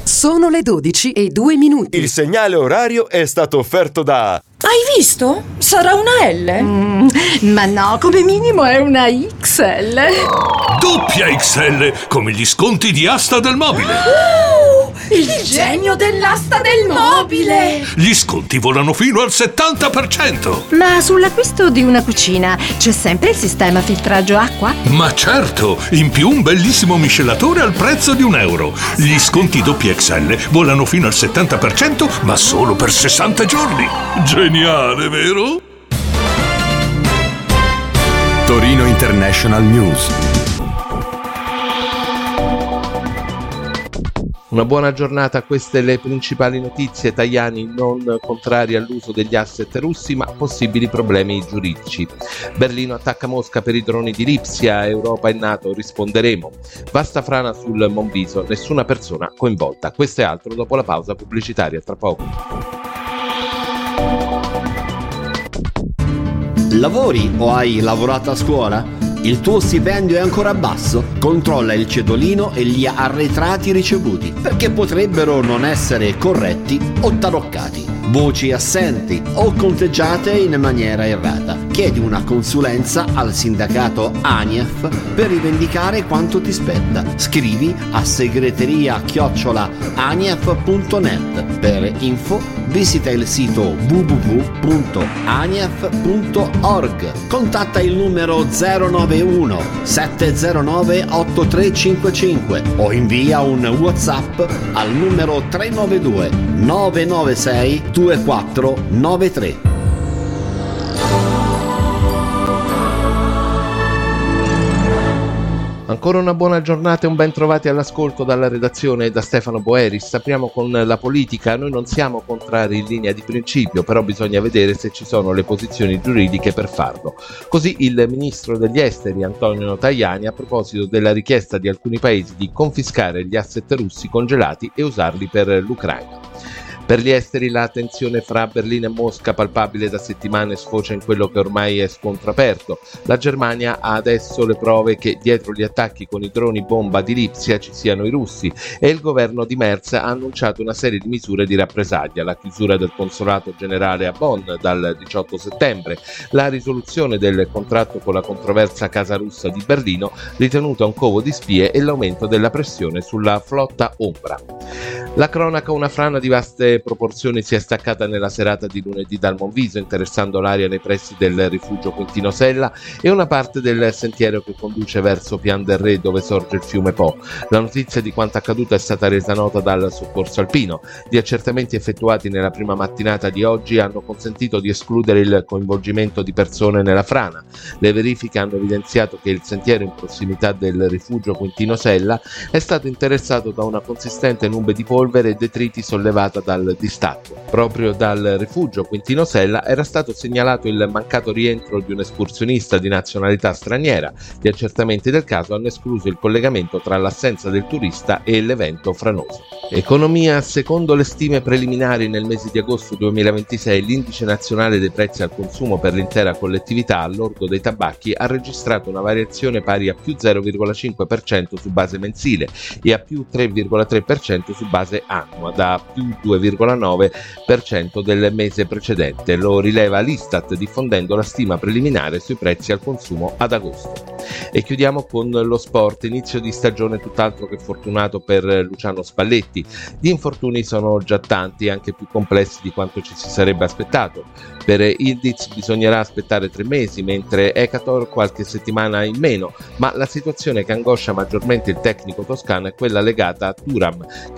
Sono le 12:02. Il segnale orario è stato offerto da... Hai visto? Sarà una L? Ma no, come minimo è una XL. Doppia XL, come gli sconti di Asta del Mobile. Il genio dell'asta del mobile! Gli sconti volano fino al 70%. Ma sull'acquisto di una cucina c'è sempre il sistema filtraggio acqua? Ma certo, in più un bellissimo miscelatore al prezzo di €1. Gli sconti doppia XL volano fino al 70%, ma solo per 60 giorni. Geniale, vero? Torino International News. Una buona giornata, queste le principali notizie. Tajani non contrari all'uso degli asset russi, ma possibili problemi giuridici. Berlino attacca Mosca per i droni di Lipsia, Europa e NATO risponderemo. Vasta frana sul Monviso, nessuna persona coinvolta. Questo e altro dopo la pausa pubblicitaria, tra poco. Lavori o hai lavorato a scuola? Il tuo stipendio è ancora basso? Controlla il cedolino e gli arretrati ricevuti, perché potrebbero non essere corretti o taroccati. Voci assenti o conteggiate in maniera errata. Chiedi una consulenza al sindacato ANIEF per rivendicare quanto ti spetta. Scrivi a segreteria@anief.net. Per info visita il sito www.anief.org. Contatta il numero 091 709 8355 o invia un WhatsApp al numero 392 996 2493. Ancora una buona giornata e un ben trovati all'ascolto dalla redazione e da Stefano Boeris. Apriamo con la politica. Noi non siamo contrari in linea di principio, però bisogna vedere se ci sono le posizioni giuridiche per farlo. Così il ministro degli esteri Antonio Tajani a proposito della richiesta di alcuni paesi di confiscare gli asset russi congelati e usarli per l'Ucraina. Per gli esteri la tensione fra Berlino e Mosca, palpabile da settimane, sfocia in quello che ormai è scontro aperto. La Germania ha adesso le prove che dietro gli attacchi con i droni bomba di Lipsia ci siano i russi e il governo di Merz ha annunciato una serie di misure di rappresaglia: la chiusura del consolato generale a Bonn dal 18 settembre, la risoluzione del contratto con la controversa Casa Russa di Berlino ritenuta un covo di spie e l'aumento della pressione sulla flotta ombra. La cronaca: una frana di vaste proporzioni si è staccata nella serata di lunedì dal Monviso, interessando l'area nei pressi del rifugio Quintino Sella e una parte del sentiero che conduce verso Pian del Re, dove sorge il fiume Po. La notizia di quanto accaduto è stata resa nota dal soccorso alpino. Gli accertamenti effettuati nella prima mattinata di oggi hanno consentito di escludere il coinvolgimento di persone nella frana. Le verifiche hanno evidenziato che il sentiero in prossimità del rifugio Quintino Sella è stato interessato da una consistente nube di polvere e detriti sollevata dal distacco. Proprio dal rifugio Quintino Sella era stato segnalato il mancato rientro di un escursionista di nazionalità straniera. Gli accertamenti del caso hanno escluso il collegamento tra l'assenza del turista e l'evento franoso. Economia: secondo le stime preliminari nel mese di agosto 2026 l'indice nazionale dei prezzi al consumo per l'intera collettività al lordo dei tabacchi ha registrato una variazione pari a più 0,5% su base mensile e a più 3,3% su base annua, da più 2,9% del mese precedente. Lo rileva l'Istat diffondendo la stima preliminare sui prezzi al consumo ad agosto. E chiudiamo con lo sport. Inizio di stagione tutt'altro che fortunato per Luciano Spalletti. Gli infortuni sono già tanti e anche più complessi di quanto ci si sarebbe aspettato. Per Ildiz bisognerà aspettare 3 mesi, mentre Ekator qualche settimana in meno, ma la situazione che angoscia maggiormente il tecnico toscano è quella legata a Thuram,